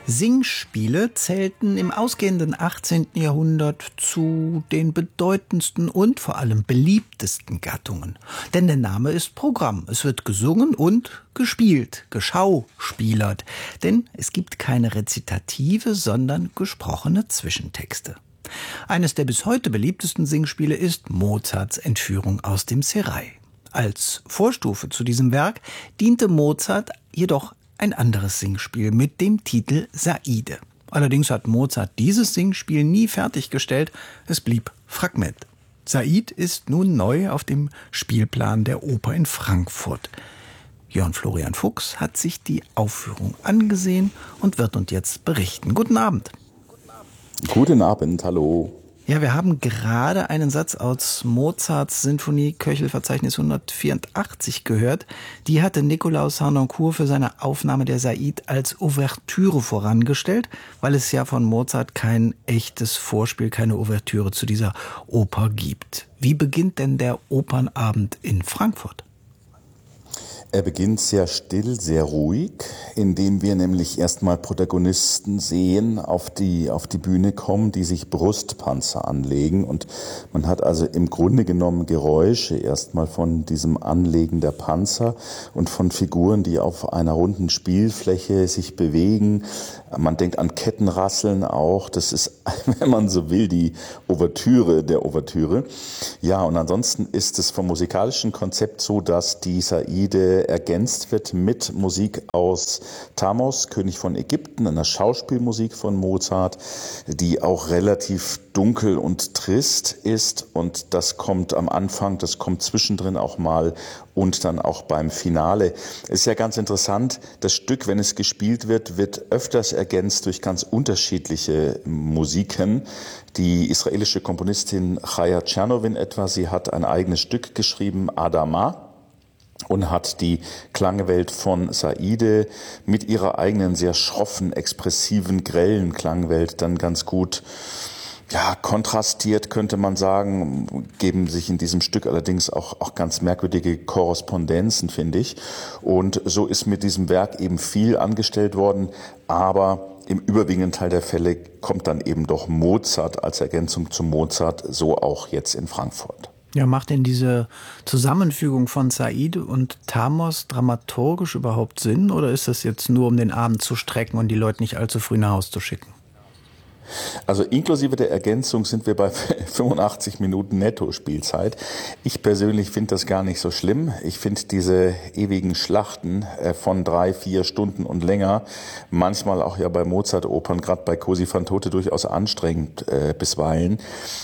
Singspiele zählten im ausgehenden 18. Jahrhundert zu den bedeutendsten und vor allem beliebtesten Gattungen. Denn der Name ist Programm. Es wird gesungen und gespielt, geschauspielert. Denn es gibt keine Rezitative, sondern gesprochene Zwischentexte. Eines der bis heute beliebtesten Singspiele ist Mozarts Entführung aus dem Serail. Als Vorstufe zu diesem Werk diente Mozart jedoch ein anderes Singspiel mit dem Titel Saide. Allerdings hat Mozart dieses Singspiel nie fertiggestellt, es blieb Fragment. Said ist nun neu auf dem Spielplan der Oper in Frankfurt. Jörn Florian Fuchs hat sich die Aufführung angesehen und wird uns jetzt berichten. Guten Abend. Guten Abend, hallo. Ja, wir haben gerade einen Satz aus Mozarts Sinfonie Köchelverzeichnis 184 gehört. Die hatte Nikolaus Harnoncourt für seine Aufnahme der Said als Ouvertüre vorangestellt, weil es ja von Mozart kein echtes Vorspiel, keine Ouvertüre zu dieser Oper gibt. Wie beginnt denn der Opernabend in Frankfurt? Er beginnt sehr still, sehr ruhig, indem wir nämlich erstmal Protagonisten sehen, auf die Bühne kommen, die sich Brustpanzer anlegen. Und man hat also im Grunde genommen Geräusche erstmal von diesem Anlegen der Panzer und von Figuren, die auf einer runden Spielfläche sich bewegen. Man denkt an Kettenrasseln auch. Das ist, wenn man so will, die Ouvertüre der Ouvertüre. Ja, und ansonsten ist es vom musikalischen Konzept so, dass die Saide ergänzt wird mit Musik aus Thamos, König von Ägypten, einer Schauspielmusik von Mozart, die auch relativ dunkel und trist ist, und das kommt am Anfang, das kommt zwischendrin auch mal und dann auch beim Finale. Ist ja ganz interessant, das Stück, wenn es gespielt wird, wird öfters ergänzt durch ganz unterschiedliche Musiken. Die israelische Komponistin Chaya Tschernowin etwa, sie hat ein eigenes Stück geschrieben, Adama, und hat die Klangwelt von Saide mit ihrer eigenen sehr schroffen, expressiven, grellen Klangwelt dann ganz gut kontrastiert, könnte man sagen, geben sich in diesem Stück allerdings auch ganz merkwürdige Korrespondenzen, finde ich. Und so ist mit diesem Werk eben viel angestellt worden, aber im überwiegenden Teil der Fälle kommt dann eben doch Mozart als Ergänzung zu Mozart, so auch jetzt in Frankfurt. Ja, macht denn diese Zusammenfügung von Said und Thamos dramaturgisch überhaupt Sinn, oder ist das jetzt nur, um den Abend zu strecken und die Leute nicht allzu früh nach Hause zu schicken? Also inklusive der Ergänzung sind wir bei 85 Minuten Netto-Spielzeit. Ich persönlich finde das gar nicht so schlimm. Ich finde diese ewigen Schlachten von 3-4 Stunden und länger, manchmal auch ja bei Mozart-Opern, gerade bei Così fan tutte, durchaus anstrengend bisweilen.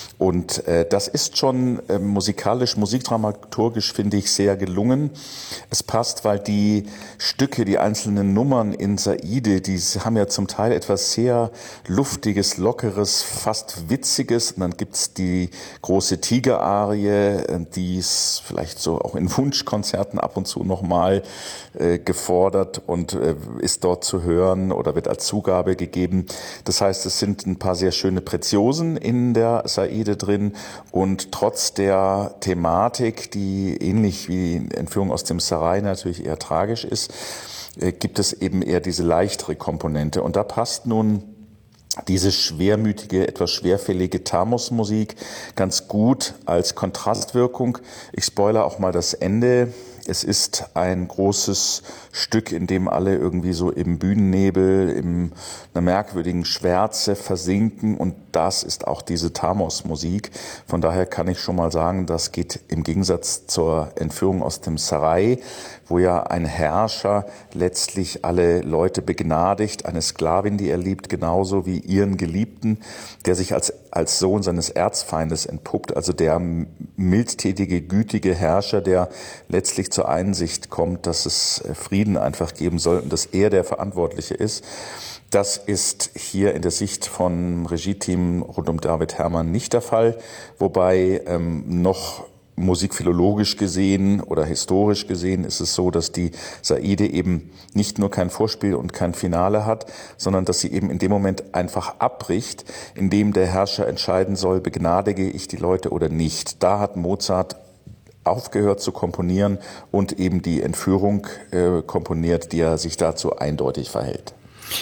Und das ist schon musikalisch, musikdramaturgisch, finde ich, sehr gelungen. Es passt, weil die Stücke, die einzelnen Nummern in Saide, die haben ja zum Teil etwas sehr Luftiges, Lockeres, fast Witziges. Und dann gibt's die große Tiger-Arie, die ist vielleicht so auch in Wunschkonzerten ab und zu nochmal gefordert und ist dort zu hören oder wird als Zugabe gegeben. Das heißt, es sind ein paar sehr schöne Preziosen in der Saide drin, und trotz der Thematik, die ähnlich wie Entführung aus dem Serail natürlich eher tragisch ist, gibt es eben eher diese leichtere Komponente. Und da passt nun diese schwermütige, etwas schwerfällige Thamos-Musik ganz gut als Kontrastwirkung. Ich spoilere auch mal das Ende. Es ist ein großes Stück, in dem alle irgendwie so im Bühnennebel, in einer merkwürdigen Schwärze versinken, und das ist auch diese Thamos-Musik. Von daher kann ich schon mal sagen, das geht im Gegensatz zur Entführung aus dem Serail, wo ja ein Herrscher letztlich alle Leute begnadigt, eine Sklavin, die er liebt, genauso wie ihren Geliebten, der sich als Sohn seines Erzfeindes entpuppt, also der mildtätige, gütige Herrscher, der letztlich zur Einsicht kommt, dass es Frieden einfach geben soll und dass er der Verantwortliche ist. Das ist hier in der Sicht von Regie-Team rund um David Herrmann nicht der Fall, wobei noch musikphilologisch gesehen oder historisch gesehen ist es so, dass die Saide eben nicht nur kein Vorspiel und kein Finale hat, sondern dass sie eben in dem Moment einfach abbricht, in dem der Herrscher entscheiden soll, begnadige ich die Leute oder nicht. Da hat Mozart aufgehört zu komponieren und eben die Entführung komponiert, die er sich dazu eindeutig verhält.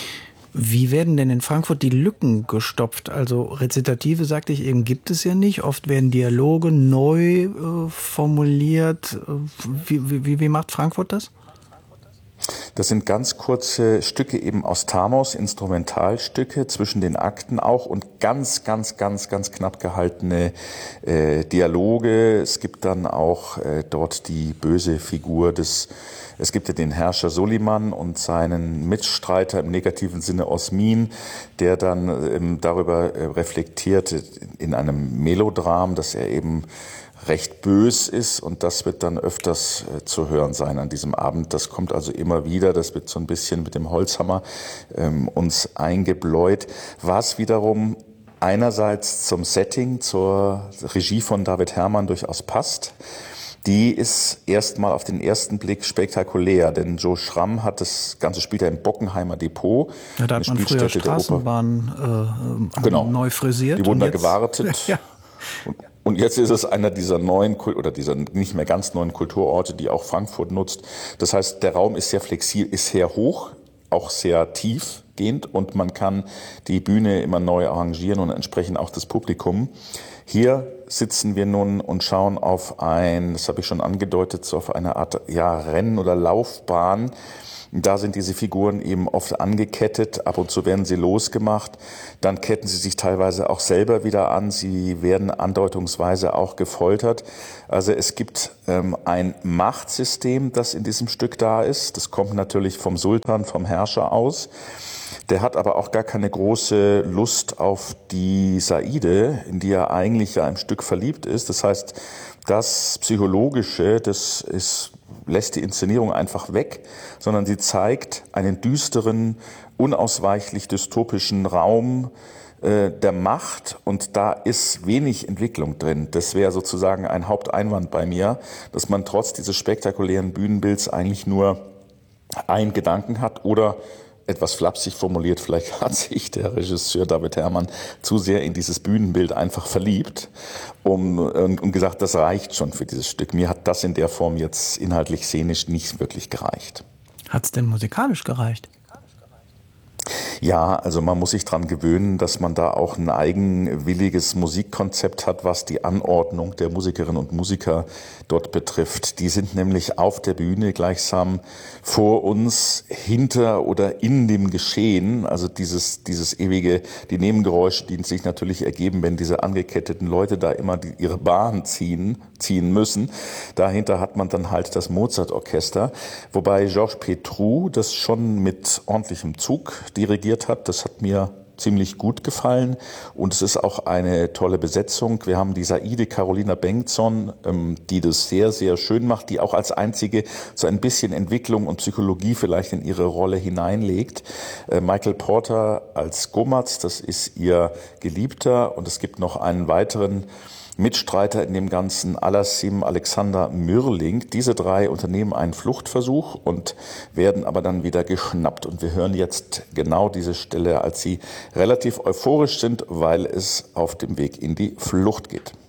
Wie werden denn in Frankfurt die Lücken gestopft? Also Rezitative, sagte ich eben, gibt es ja nicht. Oft werden Dialoge neu formuliert. Wie macht Frankfurt das? Das sind ganz kurze Stücke eben aus Thamos, Instrumentalstücke zwischen den Akten auch und ganz knapp gehaltene Dialoge. Es gibt dann auch dort die böse Figur es gibt ja den Herrscher Soliman und seinen Mitstreiter im negativen Sinne Osmin, der dann darüber reflektiert in einem Melodram, dass er eben recht bös ist, und das wird dann öfters zu hören sein an diesem Abend. Das kommt also immer wieder, das wird so ein bisschen mit dem Holzhammer uns eingebläut, was wiederum einerseits zum Setting, zur Regie von David Herrmann durchaus passt. Die ist erstmal auf den ersten Blick spektakulär, denn Joe Schramm hat das Ganze spielt ja im Bockenheimer Depot. Ja, da hat man früher Straßenbahnen neu frisiert. Die wurden da gewartet. Ja. Und jetzt ist es einer dieser neuen oder dieser nicht mehr ganz neuen Kulturorte, die auch Frankfurt nutzt. Das heißt, der Raum ist sehr flexibel, ist sehr hoch, auch sehr tiefgehend, und man kann die Bühne immer neu arrangieren und entsprechend auch das Publikum. Hier sitzen wir nun und schauen auf das habe ich schon angedeutet, so auf eine Art Rennen- oder Laufbahn. Da sind diese Figuren eben oft angekettet, ab und zu werden sie losgemacht, dann ketten sie sich teilweise auch selber wieder an, sie werden andeutungsweise auch gefoltert. Also es gibt ein Machtsystem, das in diesem Stück da ist. Das kommt natürlich vom Sultan, vom Herrscher aus. Der hat aber auch gar keine große Lust auf die Saide, in die er eigentlich ja im Stück verliebt ist. Das heißt, das Psychologische, lässt die Inszenierung einfach weg, sondern sie zeigt einen düsteren, unausweichlich dystopischen Raum der Macht, und da ist wenig Entwicklung drin. Das wäre sozusagen ein Haupteinwand bei mir, dass man trotz dieses spektakulären Bühnenbilds eigentlich nur einen Gedanken hat, oder etwas flapsig formuliert, vielleicht hat sich der Regisseur David Herrmann zu sehr in dieses Bühnenbild einfach verliebt und gesagt, das reicht schon für dieses Stück. Mir hat das in der Form jetzt inhaltlich szenisch nicht wirklich gereicht. Hat es denn musikalisch gereicht? Ja, also man muss sich dran gewöhnen, dass man da auch ein eigenwilliges Musikkonzept hat, was die Anordnung der Musikerinnen und Musiker dort betrifft. Die sind nämlich auf der Bühne gleichsam vor uns, hinter oder in dem Geschehen. Also dieses ewige, die Nebengeräusche, die sich natürlich ergeben, wenn diese angeketteten Leute da immer ihre Bahn ziehen müssen. Dahinter hat man dann halt das Mozart-Orchester, wobei Georges Petrou das schon mit ordentlichem Zug dirigiert hat. Das hat mir ziemlich gut gefallen, und es ist auch eine tolle Besetzung. Wir haben die Saide Carolina Bengtsson, die das sehr, sehr schön macht, die auch als einzige so ein bisschen Entwicklung und Psychologie vielleicht in ihre Rolle hineinlegt. Michael Porter als Gomatz, das ist ihr Geliebter, und es gibt noch einen weiteren Mitstreiter in dem Ganzen, Alassim Alexander Mürling. Diese drei unternehmen einen Fluchtversuch und werden aber dann wieder geschnappt. Und wir hören jetzt genau diese Stelle, als sie relativ euphorisch sind, weil es auf dem Weg in die Flucht geht.